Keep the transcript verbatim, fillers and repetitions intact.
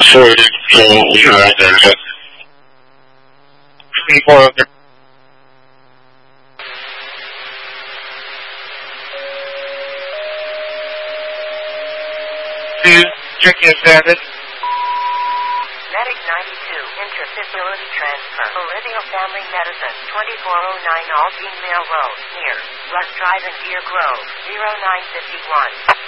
So, so you know, there's a twenty-four other. Two, checking standard. Medic ninety-two, intrafacility transfer. Olivia Family Medicine, twenty-four oh nine Aldine Road, near Russ Drive in Deer Grove, zero nine five one.